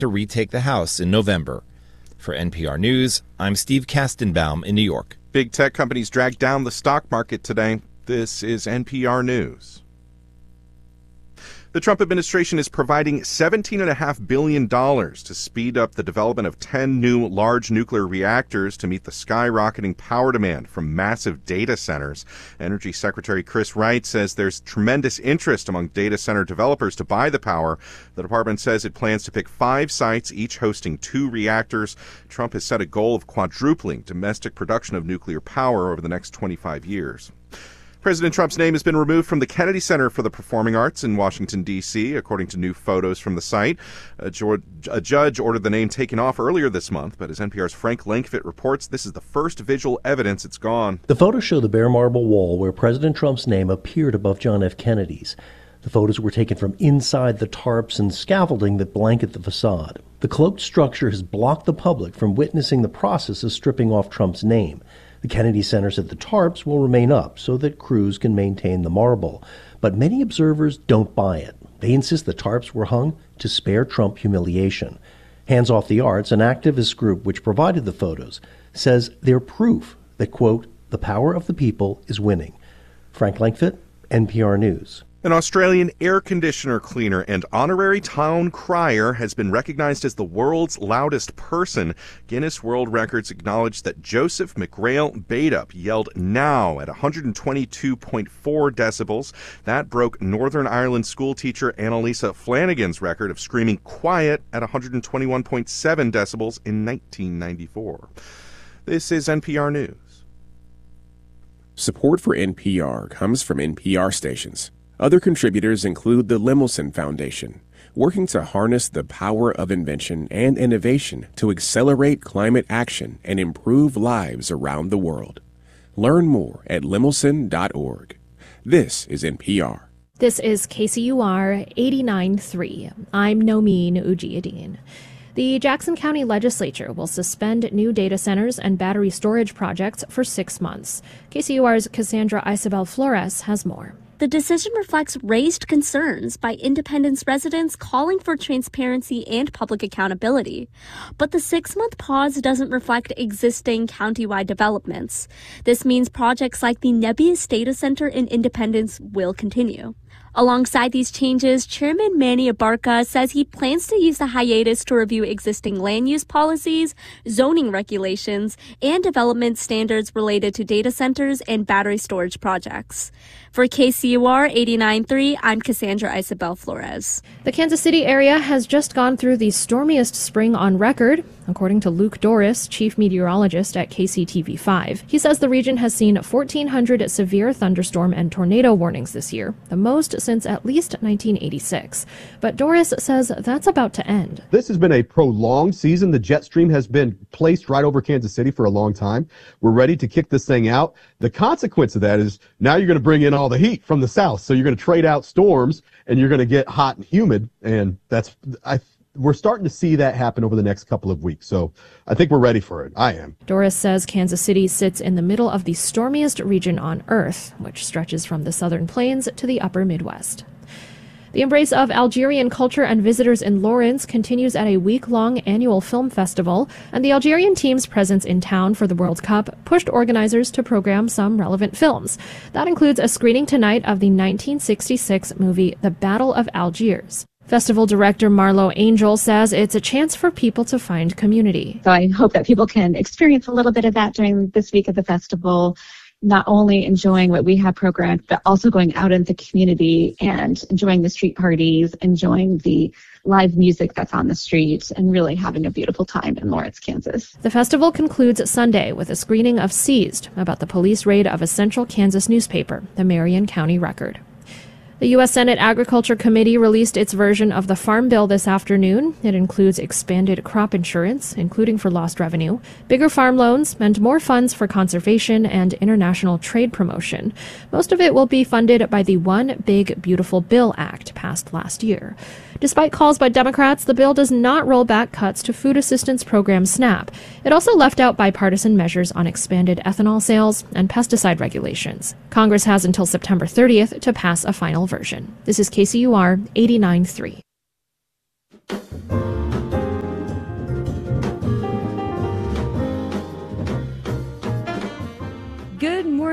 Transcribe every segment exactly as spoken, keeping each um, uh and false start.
to retake the House in November. For N P R News, I'm Steve Kastenbaum in New York. Big tech companies dragged down the stock market today. This is N P R News. The Trump administration is providing seventeen point five billion dollars to speed up the development of ten new large nuclear reactors to meet the skyrocketing power demand from massive data centers. Energy Secretary Chris Wright says there's tremendous interest among data center developers to buy the power. The department says it plans to pick five sites, each hosting two reactors. Trump has set a goal of quadrupling domestic production of nuclear power over the next twenty-five years. President Trump's name has been removed from the Kennedy Center for the Performing Arts in Washington, D C, according to new photos from the site. A, George, a judge ordered the name taken off earlier this month, but as N P R's Frank Langfitt reports, this is the first visual evidence it's gone. The photos show the bare marble wall where President Trump's name appeared above John F. Kennedy's. The photos were taken from inside the tarps and scaffolding that blanket the facade. The cloaked structure has blocked the public from witnessing the process of stripping off Trump's name. The Kennedy Center said the tarps will remain up so that crews can maintain the marble. But many observers don't buy it. They insist the tarps were hung to spare Trump humiliation. Hands Off the Arts, an activist group which provided the photos, says they're proof that, quote, the power of the people is winning. Frank Langfitt, N P R News. An Australian air conditioner cleaner and honorary town crier has been recognized as the world's loudest person. Guinness World Records acknowledged that Joseph McRail Badup yelled now at one hundred twenty-two point four decibels. That broke Northern Ireland schoolteacher Annalisa Flanagan's record of screaming quiet at one hundred twenty-one point seven decibels in nineteen ninety-four. This is N P R News. Support for N P R comes from N P R stations. Other contributors include the Lemelson Foundation, working to harness the power of invention and innovation to accelerate climate action and improve lives around the world. Learn more at lemelson dot org. This is N P R. This is K C U R eighty-nine point three. I'm Nomin Ujiyedin. The Jackson County Legislature will suspend new data centers and battery storage projects for six months. K C U R's Cassandra Isabel Flores has more. The decision reflects raised concerns by Independence residents calling for transparency and public accountability. But the six-month pause doesn't reflect existing countywide developments. This means projects like the Nebius Data Center in Independence will continue. Alongside these changes, Chairman Manny Abarca says he plans to use the hiatus to review existing land use policies, zoning regulations, and development standards related to data centers and battery storage projects. For K C U R eighty-nine point three, I'm Cassandra Isabel Flores. The Kansas City area has just gone through the stormiest spring on record, according to Luke Doris, chief meteorologist at K C T V five. He says the region has seen fourteen hundred severe thunderstorm and tornado warnings this year, the most since at least nineteen eighty-six. But Doris says that's about to end. This has been a prolonged season. The jet stream has been placed right over Kansas City for a long time. We're ready to kick this thing out. The consequence of that is now you're going to bring in all the heat from the south. So you're going to trade out storms and you're going to get hot and humid. And that's, I we're starting to see that happen over the next couple of weeks. So I think we're ready for it. I am. Doris says Kansas City sits in the middle of the stormiest region on Earth, which stretches from the southern plains to the upper Midwest. The embrace of Algerian culture and visitors in Lawrence continues at a week-long annual film festival, and the Algerian team's presence in town for the World Cup pushed organizers to program some relevant films. That includes a screening tonight of the nineteen sixty-six movie The Battle of Algiers. Festival director Marlo Angel says it's a chance for people to find community. So I hope that people can experience a little bit of that during this week of the festival, not only enjoying what we have programmed, but also going out into the community and enjoying the street parties, enjoying the live music that's on the street, and really having a beautiful time in Lawrence, Kansas. The festival concludes Sunday with a screening of Seized, about the police raid of a central Kansas newspaper, the Marion County Record. The U S Senate Agriculture Committee released its version of the Farm Bill this afternoon. It includes expanded crop insurance, including for lost revenue, bigger farm loans, and more funds for conservation and international trade promotion. Most of it will be funded by the One Big Beautiful Bill Act passed last year. Despite calls by Democrats, the bill does not roll back cuts to food assistance program SNAP. It also left out bipartisan measures on expanded ethanol sales and pesticide regulations. Congress has until September thirtieth to pass a final version. This is K C U R eighty-nine point three.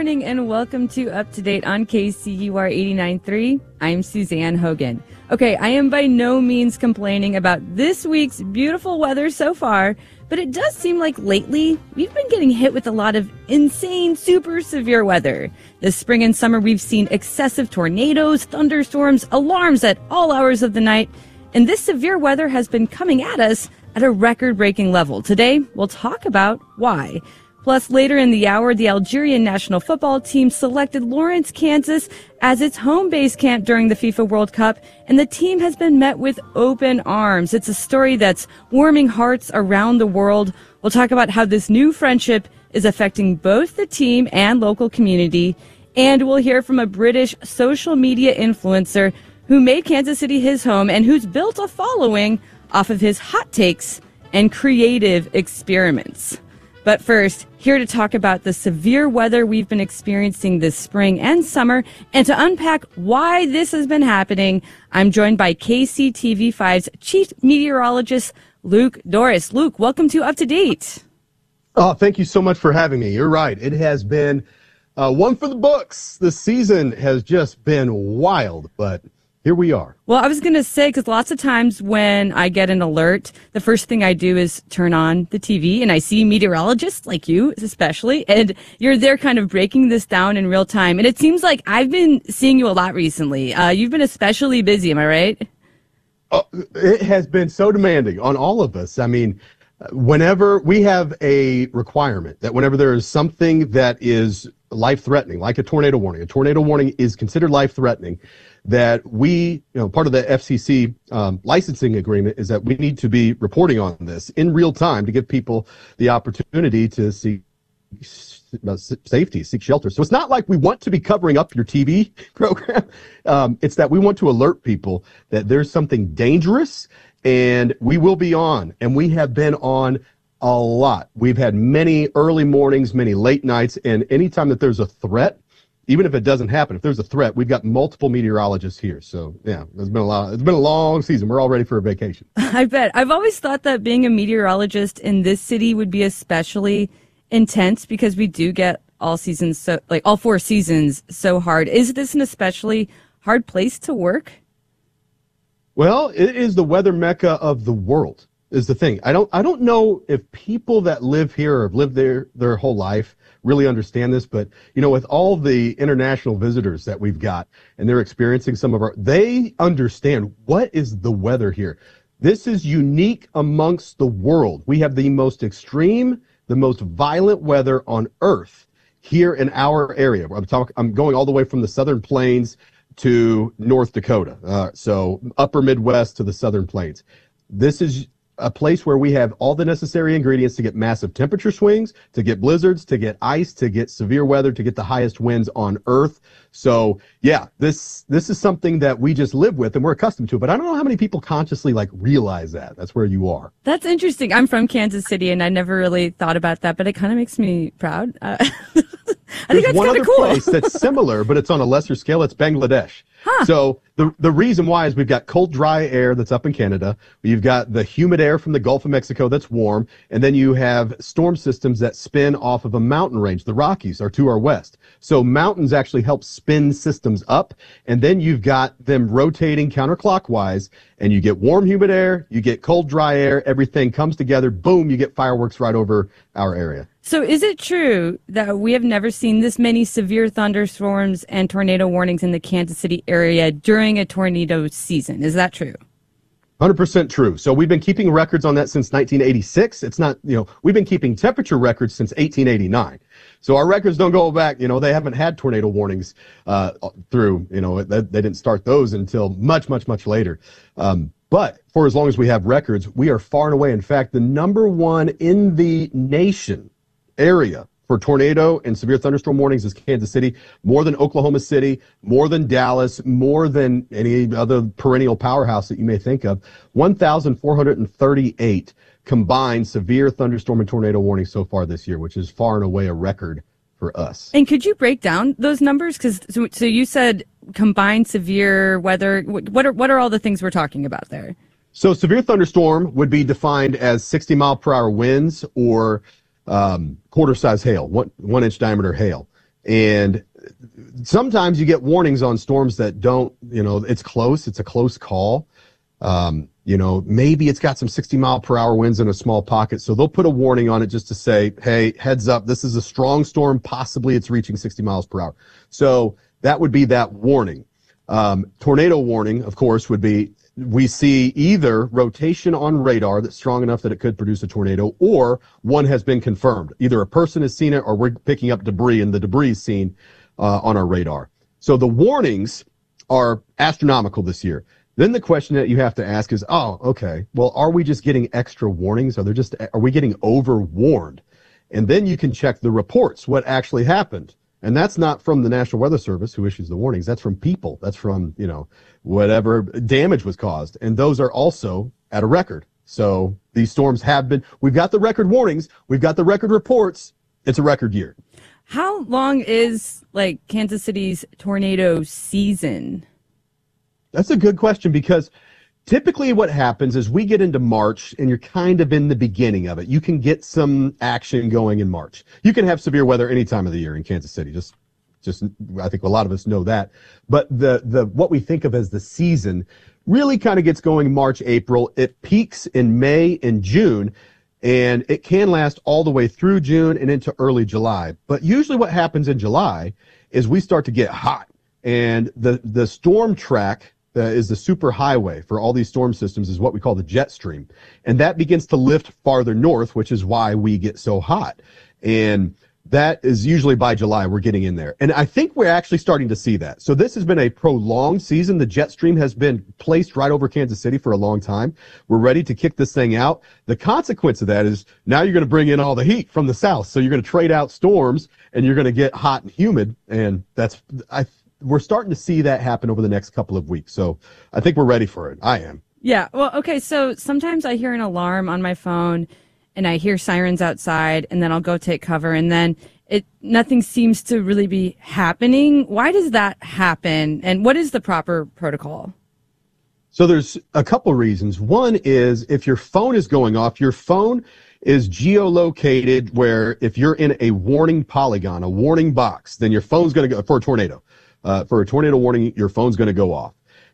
morning and welcome to Up to Date on K C U R eighty-nine point three. I'm Suzanne Hogan. Okay, I am by no means complaining about this week's beautiful weather so far, but it does seem like lately we've been getting hit with a lot of insane, super severe weather. This spring and summer we've seen excessive tornadoes, thunderstorms, alarms at all hours of the night, and this severe weather has been coming at us at a record-breaking level. Today, we'll talk about why. Plus, later in the hour, the Algerian national football team selected Lawrence, Kansas as its home base camp during the FIFA World Cup, and the team has been met with open arms. It's a story that's warming hearts around the world. We'll talk about how this new friendship is affecting both the team and local community, and we'll hear from a British social media influencer who made Kansas City his home and who's built a following off of his hot takes and creative experiments. But first, here to talk about the severe weather we've been experiencing this spring and summer, and to unpack why this has been happening, I'm joined by K C T V five's chief meteorologist, Luke Doris. Luke, welcome to Up to Date. Oh, thank you so much for having me. You're right. It has been uh, one for the books. The season has just been wild, but here we are. Well, I was going to say, because lots of times when I get an alert, the first thing I do is turn on the T V and I see meteorologists like you, especially, and you're there kind of breaking this down in real time. And it seems like I've been seeing you a lot recently. Uh, you've been especially busy, am I right? Oh, it has been so demanding on all of us. I mean, whenever we have a requirement that whenever there is something that is life-threatening, like a tornado warning, a tornado warning is considered life-threatening, that we, you know, part of the F C C um, licensing agreement is that we need to be reporting on this in real time to give people the opportunity to seek safety, seek shelter. So it's not like we want to be covering up your T V program. Um, it's that we want to alert people that there's something dangerous, and we will be on, and we have been on a lot. We've had many early mornings, many late nights, and anytime that there's a threat, even if it doesn't happen, if there's a threat, we've got multiple meteorologists here. So, yeah, it's been a lot. It's been a long season. We're all ready for a vacation. I bet. I've always thought that being a meteorologist in this city would be especially intense because we do get all seasons, so like all four seasons, so hard. Is this an especially hard place to work? Well, it is the weather mecca of the world, is the thing. I don't I don't know if people that live here or have lived there their whole life really understand this, but, you know, with all the international visitors that we've got and they're experiencing some of our, they understand what is the weather here. This is unique amongst the world. We have the most extreme, the most violent weather on Earth here in our area. I'm talking, I'm going all the way from the Southern Plains to North Dakota, uh, so upper Midwest to the Southern Plains. This is a place where we have all the necessary ingredients to get massive temperature swings, to get blizzards, to get ice, to get severe weather, to get the highest winds on Earth. So, yeah, this this is something that we just live with and we're accustomed to. But I don't know how many people consciously, like, realize that. That's where you are. That's interesting. I'm from Kansas City, and I never really thought about that, but it kind of makes me proud. Uh, I think that's one other cool. place that's similar, but it's on a lesser scale. It's Bangladesh. Huh. So the the reason why is we've got cold, dry air that's up in Canada. You've got the humid air from the Gulf of Mexico that's warm. And then you have storm systems that spin off of a mountain range. The Rockies are to our west. So mountains actually help spin systems up. And then you've got them rotating counterclockwise. And you get warm, humid air. You get cold, dry air. Everything comes together. Boom, you get fireworks right over our area. So is it true that we have never seen this many severe thunderstorms and tornado warnings in the Kansas City area during a tornado season? Is that true? one hundred percent true. So we've been keeping records on that since nineteen eighty-six. It's not, you know, we've been keeping temperature records since eighteen eighty-nine. So our records don't go back, you know, they haven't had tornado warnings uh, through, you know, they, they didn't start those until much, much, much later. Um, but for as long as we have records, we are far and away, in fact, the number one in the nation area for tornado and severe thunderstorm warnings is Kansas City, more than Oklahoma City, more than Dallas, more than any other perennial powerhouse that you may think of. one thousand four hundred thirty-eight combined severe thunderstorm and tornado warnings so far this year, which is far and away a record for us. And could you break down those numbers? Because so, so you said combined severe weather. What are what are all the things we're talking about there? So severe thunderstorm would be defined as sixty mile per hour winds or um, quarter size hail, one, one inch diameter hail. And sometimes you get warnings on storms that don't, you know, it's close. It's a close call. Um, you know, maybe it's got some sixty mile per hour winds in a small pocket. So they'll put a warning on it just to say, hey, heads up, this is a strong storm. Possibly it's reaching sixty miles per hour. So that would be that warning. Um, tornado warning, of course, would be we see either rotation on radar that's strong enough that it could produce a tornado, or one has been confirmed. Either a person has seen it or we're picking up debris and the debris is seen uh, on our radar. So the warnings are astronomical this year. Then the question that you have to ask is, oh, okay, well, are we just getting extra warnings? Are there just, are we getting overwarned? And then you can check the reports, what actually happened. And that's not from the National Weather Service who issues the warnings. That's from people. That's from, you know, whatever damage was caused. And those are also at a record. So these storms have been, we've got the record warnings. We've got the record reports. It's a record year. How long is like Kansas City's tornado season? That's a good question, because typically what happens is we get into March and you're kind of in the beginning of it. You can get some action going in March. You can have severe weather any time of the year in Kansas City. Just, just, I think a lot of us know that. But the, the, what we think of as the season really kind of gets going March, April. It peaks in May and June, and it can last all the way through June and into early July. But usually what happens in July is we start to get hot, and the, the storm track Uh, is the super highway for all these storm systems is what we call the jet stream. And that begins to lift farther north, which is why we get so hot. And that is usually by July we're getting in there. And I think we're actually starting to see that. So this has been a prolonged season. The jet stream has been placed right over Kansas City for a long time. We're ready to kick this thing out. The consequence of that is now you're going to bring in all the heat from the south. So you're going to trade out storms and you're going to get hot and humid. And that's, I we're starting to see that happen over the next couple of weeks. So I think we're ready for it. I am. Yeah. Well, okay. So sometimes I hear an alarm on my phone and I hear sirens outside, and then I'll go take cover, and then it, nothing seems to really be happening. Why does that happen? And what is the proper protocol? So there's a couple reasons. One is if your phone is going off, your phone is geolocated where if you're in a warning polygon, a warning box, then your phone's going to go for a tornado. Uh, for a tornado warning, your phone's going to go off.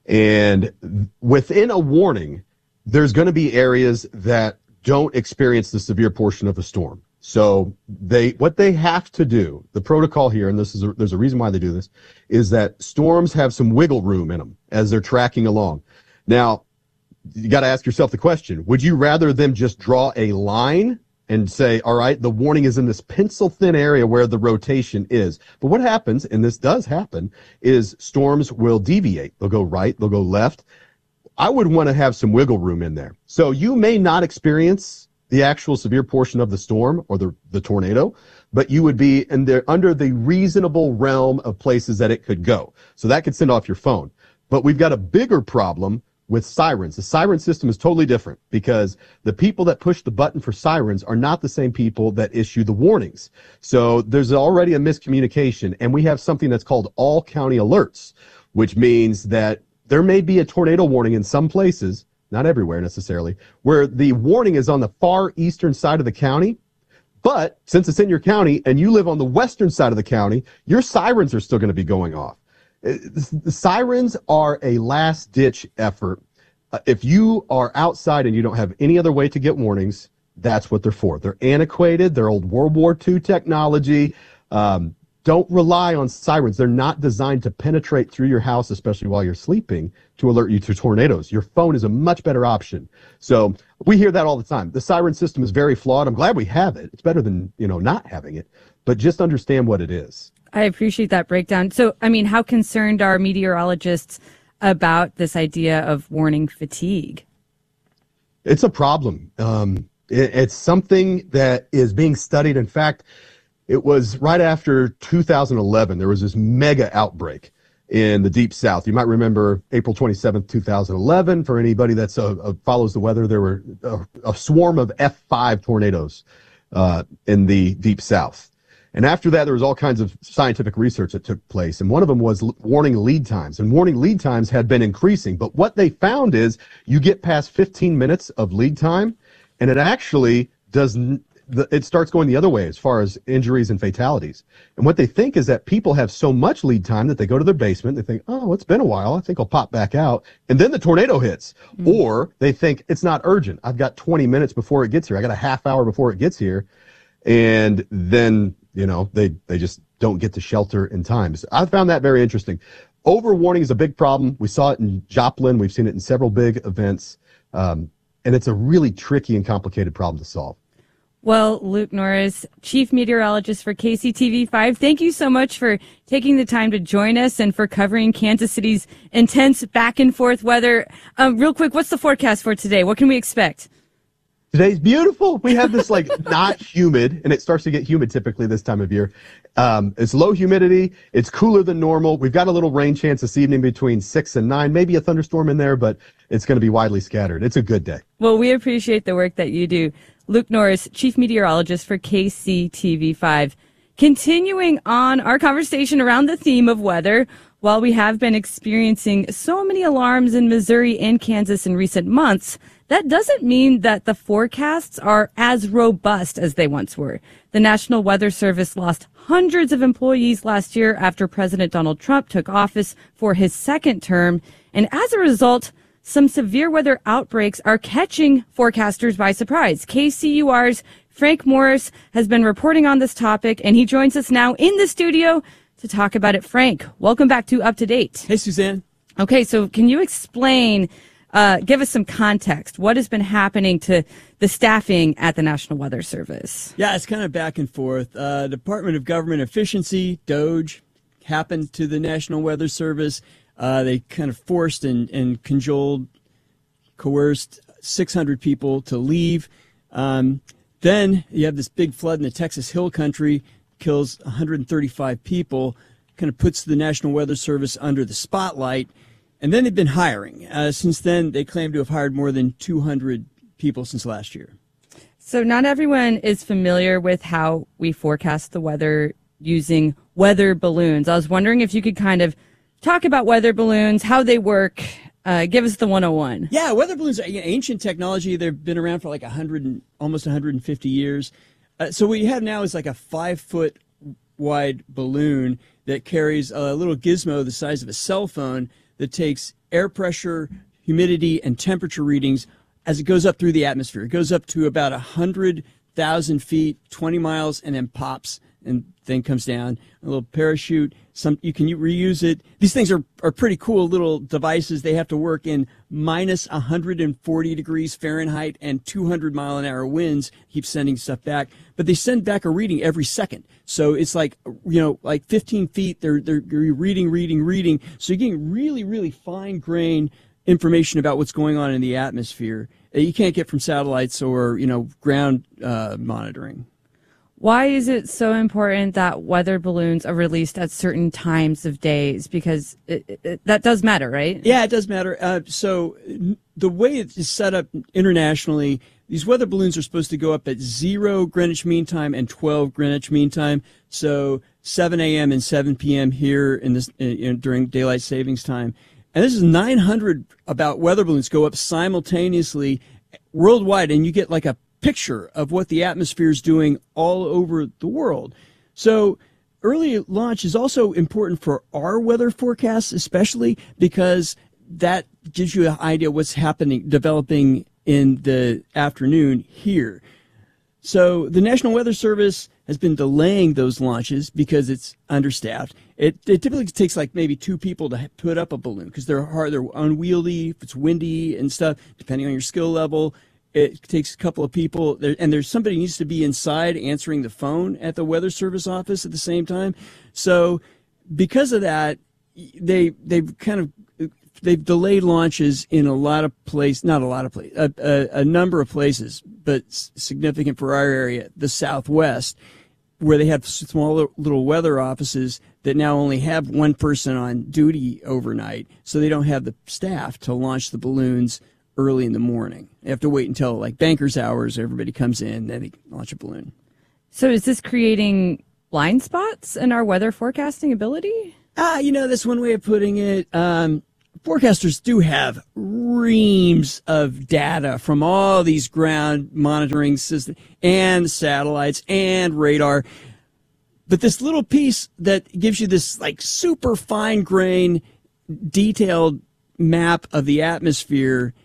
And within a warning, there's going to be areas that don't experience the severe portion of a storm. So they, what they have to do, the protocol here, and this is a, there's a reason why they do this, is that storms have some wiggle room in them as they're tracking along. Now, you got to ask yourself the question, would you rather them just draw a line and say, all right, the warning is in this pencil thin area where the rotation is? But what happens, and this does happen, is storms will deviate. They'll go right, they'll go left. I would want to have some wiggle room in there. So you may not experience the actual severe portion of the storm or the, the tornado, but you would be in there under the reasonable realm of places that it could go. So that could send off your phone. But we've got a bigger problem with sirens. The siren system is totally different because the people that push the button for sirens are not the same people that issue the warnings. So there's already a miscommunication, and we have something that's called all county alerts, which means that there may be a tornado warning in some places, not everywhere necessarily, where the warning is on the far eastern side of the county. But since it's in your county and you live on the western side of the county, your sirens are still going to be going off. The sirens are a last-ditch effort. Uh, if you are outside and you don't have any other way to get warnings, that's what they're for. They're antiquated. They're old World War Two technology. Um, don't rely on sirens. They're not designed to penetrate through your house, especially while you're sleeping, to alert you to tornadoes. Your phone is a much better option. So we hear that all the time. The siren system is very flawed. I'm glad we have it. It's better than, you know, not having it. But just understand what it is. I appreciate that breakdown. So, I mean, how concerned are meteorologists about this idea of warning fatigue? It's a problem. Um, it, it's something that is being studied. In fact, it was right after two thousand eleven, there was this mega outbreak in the Deep South. You might remember April twenty-seventh, two thousand eleven. For anybody that uh, uh, follows the weather, there were a, a swarm of F five tornadoes uh, in the Deep South. And after that, there was all kinds of scientific research that took place. And one of them was l- warning lead times. And warning lead times had been increasing. But what they found is you get past fifteen minutes of lead time, and it actually doesn't, the, it starts going the other way as far as injuries and fatalities. And what they think is that people have so much lead time that they go to their basement. They think, oh, it's been a while. I think I'll pop back out. And then the tornado hits. Mm-hmm. Or they think it's not urgent. I've got twenty minutes before it gets here. I got a half hour before it gets here. And then, you know, they, they just don't get to shelter in time. So I found that very interesting. Overwarning is a big problem. We saw it in Joplin. We've seen it in several big events. Um, and it's a really tricky and complicated problem to solve. Well, Luke Norris, Chief Meteorologist for K C T V five, thank you so much for taking the time to join us and for covering Kansas City's intense back and forth weather. Um, real quick, what's the forecast for today? What can we expect? Today's beautiful. We have this like not humid, and it starts to get humid typically this time of year. Um, it's low humidity. It's cooler than normal. We've got a little rain chance this evening between six and nine, maybe a thunderstorm in there, but it's going to be widely scattered. It's a good day. Well, we appreciate the work that you do. Luke Norris, Chief Meteorologist for K C T V five. Continuing on our conversation around the theme of weather, while we have been experiencing so many alarms in Missouri and Kansas in recent months, that doesn't mean that the forecasts are as robust as they once were. The National Weather Service lost hundreds of employees last year after President Donald Trump took office for his second term. And as a result, some severe weather outbreaks are catching forecasters by surprise. K C U R's Frank Morris has been reporting on this topic, and he joins us now in the studio to talk about it. Frank, welcome back to Up to Date. Hey, Suzanne. Okay, so can you explain, uh, give us some context, what has been happening to the staffing at the National Weather Service? Yeah, it's kind of back and forth. Uh, Department of Government Efficiency, DOGE, happened to the National Weather Service. Uh, they kind of forced and, and cajoled, coerced six hundred people to leave. Um, then you have this big flood in the Texas Hill Country, kills one hundred thirty-five people, kind of puts the National Weather Service under the spotlight. And then they've been hiring. Uh, since then, they claim to have hired more than two hundred people since last year. So not everyone is familiar with how we forecast the weather using weather balloons. I was wondering if you could kind of talk about weather balloons, how they work. Uh, give us the one oh one. Yeah, weather balloons are ancient technology. They've been around for like one hundred, almost one hundred fifty years. Uh, so what you have now is like a five-foot wide balloon that carries a little gizmo the size of a cell phone that takes air pressure, humidity, and temperature readings as it goes up through the atmosphere. It goes up to about one hundred thousand feet, twenty miles, and then pops and then comes down. A little parachute. Some you can reuse it. These things are, are pretty cool little devices. They have to work in minus one hundred forty degrees Fahrenheit and two hundred mile an hour winds. Keep sending stuff back, but they send back a reading every second. So it's like, you know, like fifteen feet. They're they're reading, reading, reading. So you're getting really, really fine grained information about what's going on in the atmosphere that you can't get from satellites or, you know, ground uh, monitoring. Why is it so important that weather balloons are released at certain times of days? Because it, it, that does matter, right? Yeah, it does matter. Uh, so the way it is set up internationally, these weather balloons are supposed to go up at zero Greenwich Mean Time and twelve Greenwich Mean Time. So seven a.m. and seven p.m. here in this in, during daylight savings time. And this is nine hundred about weather balloons go up simultaneously worldwide, and you get like a picture of what the atmosphere is doing all over the world. So early launch is also important for our weather forecasts, especially because that gives you an idea what's happening, developing in the afternoon here. So the National Weather Service has been delaying those launches because it's understaffed. It, it typically takes like maybe two people to put up a balloon because they're hard, they're unwieldy, if it's windy and stuff, depending on your skill level. It takes a couple of people, there, and there's somebody needs to be inside answering the phone at the Weather Service office at the same time. So because of that, they they've kind of they've delayed launches in a lot of places, not a lot of places, a, a, a number of places, but significant for our area, the Southwest, where they have small little weather offices that now only have one person on duty overnight, so they don't have the staff to launch the balloons early in the morning. They have to wait until like banker's hours, everybody comes in, then they launch a balloon. So is this creating blind spots in our weather forecasting ability? Ah, you know, that's one way of putting it. Um, forecasters do have reams of data from all these ground monitoring systems and satellites and radar. But this little piece that gives you this like super fine grain, detailed map of the atmosphere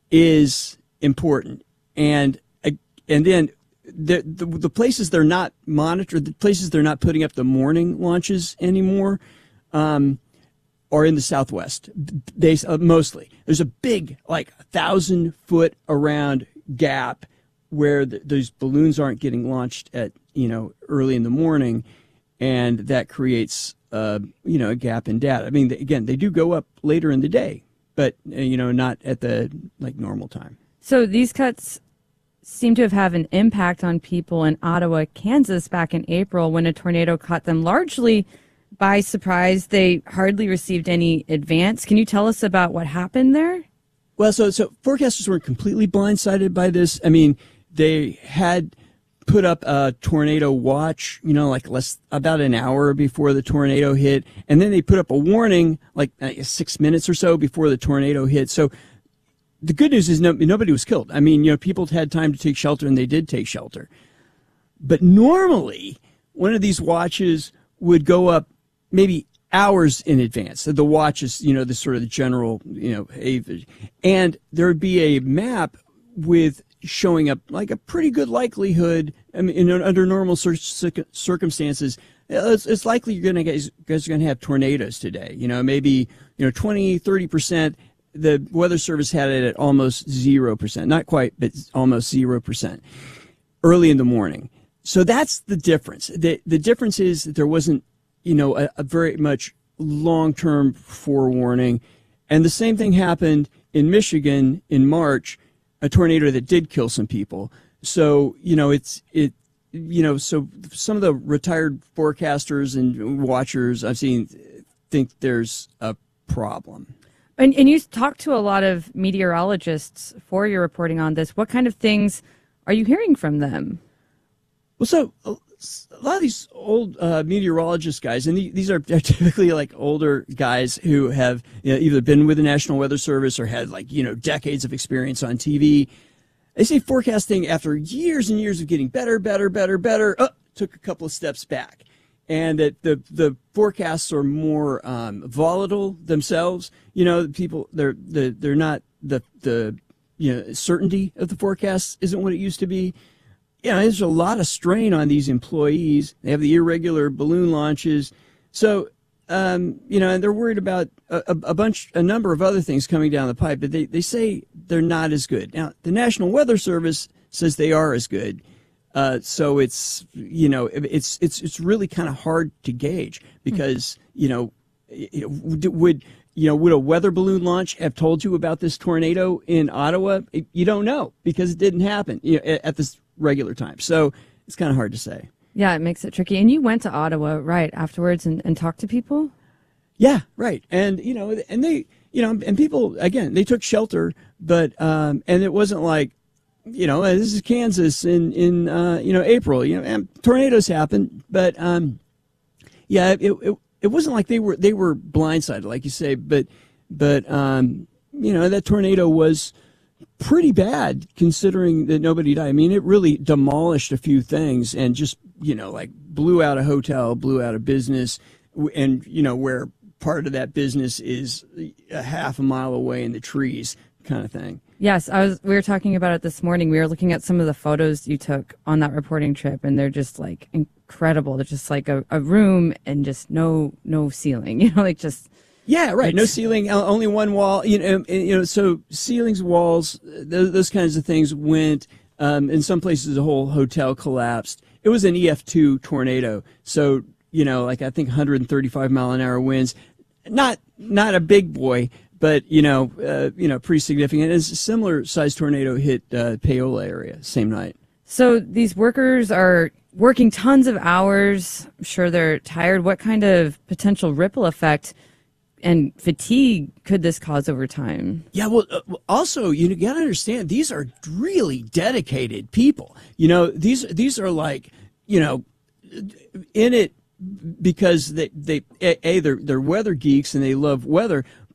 is important. And and then the, the the places they're not monitored, the places they're not putting up the morning launches anymore, um, are in the Southwest. They uh, mostly there's a big like thousand foot around gap where the, those balloons aren't getting launched at you know early in the morning, and that creates uh, you know a gap in data. I mean, they, again, they do go up later in the day, but uh, you know not at the like normal time. So these cuts seem to have had an impact on people in Ottawa, Kansas back in April when a tornado caught them largely by surprise. They hardly received any advance. Can you tell us about what happened there? Well, so so forecasters weren't completely blindsided by this. I mean, they had put up a tornado watch, you know, like less about an hour before the tornado hit, and then they put up a warning like uh, six minutes or so before the tornado hit. So the good news is no, nobody was killed. I mean, you know, people had time to take shelter, and they did take shelter. But normally, one of these watches would go up maybe hours in advance. The watch is, you know, the sort of the general, you know, and there would be a map with showing up like a pretty good likelihood. I mean, in, under normal circumstances, it's, it's likely you're going to get, guys are going to have tornadoes today. You know, maybe, you know, twenty, thirty percent. The Weather Service had it at almost zero percent, not quite, but almost zero percent early in the morning. So that's the difference. The, the difference is that there wasn't, you know, a, a very much long-term forewarning. And the same thing happened in Michigan in March, a tornado that did kill some people. So, you know, it's, it, you know, so some of the retired forecasters and watchers I've seen think there's a problem. And, and you talked to a lot of meteorologists for your reporting on this. What kind of things are you hearing from them? Well, so a lot of these old uh, meteorologist guys, and these are typically like older guys who have you know, either been with the National Weather Service or had like, you know, decades of experience on T V. They say forecasting after years and years of getting better, better, better, better, uh, took a couple of steps back. And that the the forecasts are more um, volatile themselves. You know, people they're they're, they're not the the you know certainty of the forecasts isn't what it used to be. You know, there's a lot of strain on these employees. They have the irregular balloon launches, so um, you know, and they're worried about a, a bunch, a number of other things coming down the pipe. But they they say they're not as good. Now, the National Weather Service says they are as good. Uh, so it's, you know, it's, it's, it's really kind of hard to gauge because, you know, would, you know, would a weather balloon launch have told you about this tornado in Ottawa? You don't know because it didn't happen you know, at this regular time. So it's kind of hard to say. Yeah, it makes it tricky. And you went to Ottawa right afterwards and, and talked to people? Yeah, right. And, you know, and they, you know, and people, again, they took shelter, but, um, and it wasn't like, you know, this is Kansas in, in uh, you know, April. You know, and tornadoes happen, but um, yeah, it, it it wasn't like they were they were blindsided, like you say. But but um, you know, that tornado was pretty bad considering that nobody died. I mean, it really demolished a few things and just you know, like blew out a hotel, blew out a business, and you know, where part of that business is a half a mile away in the trees, kind of thing. Yes, I was. We were talking about it this morning. We were looking at some of the photos you took on that reporting trip, and they're just like incredible. They're just like a, a room and just no no ceiling. You know, like just yeah, right. No ceiling, only one wall. You know, and, you know. So ceilings, walls, those, those kinds of things went. Um, in some places, the whole hotel collapsed. It was an E F two tornado, so you know, like I think one hundred thirty-five mile an hour winds. Not not a big boy. But, you know, uh, you know, pretty significant. It's a similar sized tornado hit uh, Paola area same night. So these workers are working tons of hours. I'm sure they're tired. What kind of potential ripple effect and fatigue could this cause over time? Yeah, well, uh, also, you got to understand, these are really dedicated people. You know, these these are like, you know, in it because they, they A, they're, they're weather geeks and they love weather, but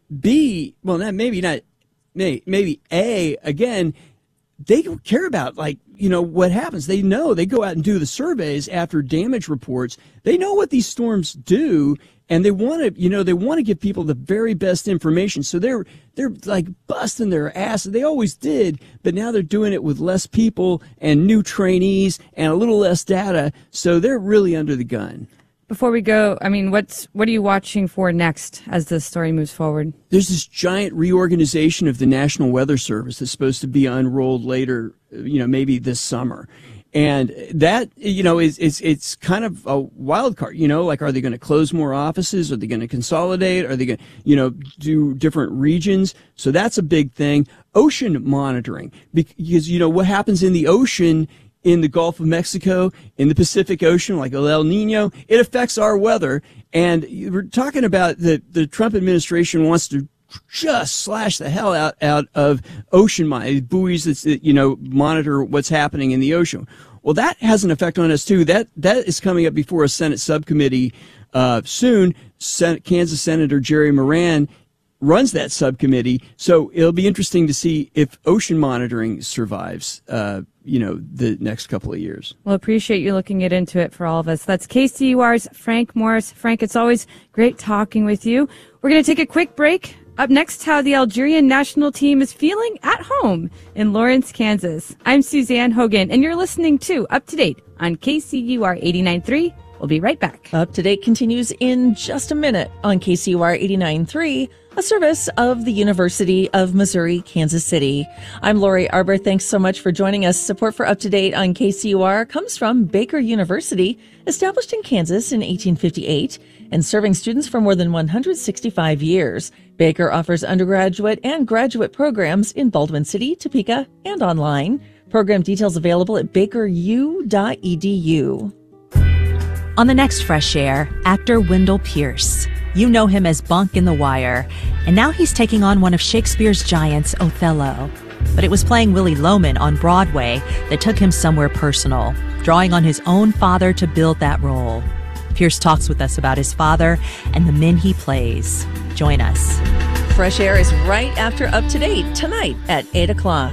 B, well, not, maybe not, maybe, maybe A, again, they don't care about, like, you know, what happens. They know. They go out and do the surveys after damage reports. They know what these storms do, and they want to, you know, they want to give people the very best information. So they're, they're like busting their ass. They always did, but now they're doing it with less people and new trainees and a little less data. So they're really under the gun. Before we go, I mean, what's what are you watching for next as the story moves forward? There's this giant reorganization of the National Weather Service that's supposed to be unrolled later, you know, maybe this summer. And that, you know, is, is it's kind of a wild card, you know, like, are they going to close more offices? Are they going to consolidate? Are they going to, you know, do different regions? So that's a big thing. Ocean monitoring, because, you know, what happens in the ocean, in the Gulf of Mexico, in the Pacific Ocean, like El Nino, it affects our weather. And we're talking about the, the Trump administration wants to just slash the hell out, out of ocean mon- buoys that, you know, monitor what's happening in the ocean. Well, that has an effect on us, too. That That is coming up before a Senate subcommittee uh, soon. Sen- Kansas Senator Jerry Moran runs that subcommittee. So it'll be interesting to see if ocean monitoring survives, uh, you know, the next couple of years. Well, appreciate you looking it into it for all of us. That's K C U R's Frank Morris. Frank, it's always great talking with you. We're going to take a quick break. Up next, how the Algerian national team is feeling at home in Lawrence, Kansas. I'm Suzanne Hogan, and you're listening to Up to Date on K C U R eighty-nine point three. We'll be right back. Up to Date continues in just a minute on K C U R eighty-nine point three, a service of the University of Missouri, Kansas City. I'm Lori Arbor. Thanks so much for joining us. Support for Up to Date on K C U R comes from Baker University, established in Kansas in eighteen fifty-eight and serving students for more than one hundred sixty-five years. Baker offers undergraduate and graduate programs in Baldwin City, Topeka, and online. Program details available at baker u dot e d u. On the next Fresh Air, actor Wendell Pierce. You know him as Bunk in The Wire, and now he's taking on one of Shakespeare's giants, Othello. But it was playing Willie Loman on Broadway that took him somewhere personal, drawing on his own father to build that role. Pierce talks with us about his father and the men he plays. Join us. Fresh Air is right after Up to Date tonight at eight o'clock.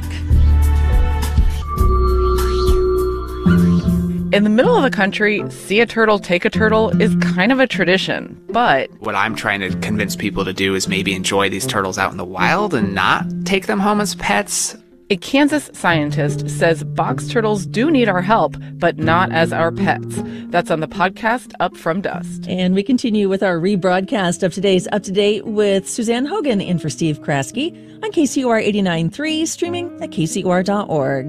In the middle of the country, see a turtle, take a turtle is kind of a tradition, but what I'm trying to convince people to do is maybe enjoy these turtles out in the wild and not take them home as pets. A Kansas scientist says box turtles do need our help, but not as our pets. That's on the podcast Up From Dust. And we continue with our rebroadcast of today's Up to Date with Suzanne Hogan in for Steve Kraske on K C U R eighty-nine point three, streaming at k c u r dot org.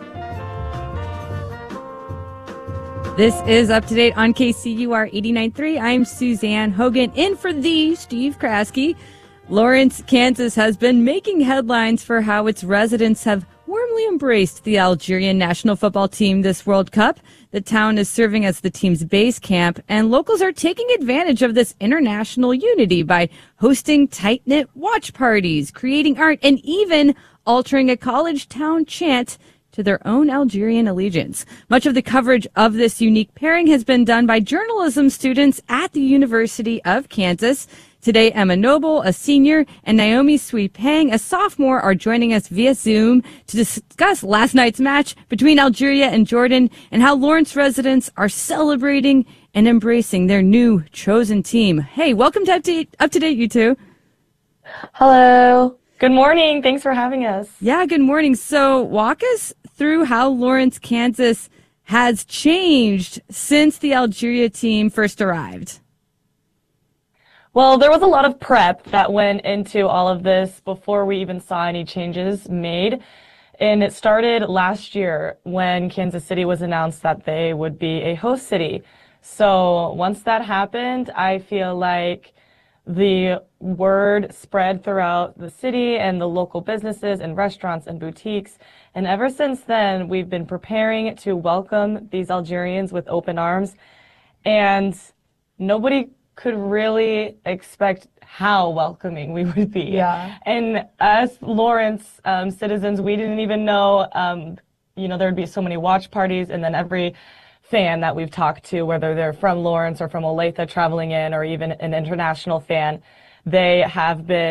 This is Up to Date on K C U R eighty-nine point three. I'm Suzanne Hogan in for the Steve Kraske. Lawrence, Kansas has been making headlines for how its residents have warmly embraced the Algerian national football team this World Cup. The town is serving as the team's base camp, and locals are taking advantage of this international unity by hosting tight-knit watch parties, creating art, and even altering a college town chant to their own Algerian allegiance. Much of the coverage of this unique pairing has been done by journalism students at the University of Kansas. Today, Emma Noble, a senior, and Naomi Sui Pang, a sophomore, are joining us via Zoom to discuss last night's match between Algeria and Jordan and how Lawrence residents are celebrating and embracing their new chosen team. Hey, welcome to Up to Date, Up to Date, you two. Hello. Good morning. Thanks for having us. Yeah, good morning. So walk us through how Lawrence, Kansas has changed since the Algeria team first arrived. Well, there was a lot of prep that went into all of this before we even saw any changes made. And it started last year when Kansas City was announced that they would be a host city. So once that happened, I feel like the word spread throughout the city and the local businesses and restaurants and boutiques. And ever since then, we've been preparing to welcome these Algerians with open arms. And nobody could really expect how welcoming we would be. Yeah. And us Lawrence um, citizens, we didn't even know, um, you know, there'd be so many watch parties, and then every fan that we've talked to, whether they're from Lawrence or from Olathe traveling in, or even an international fan, they have been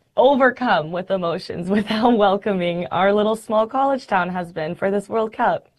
overcome with emotions with how welcoming our little small college town has been for this World Cup.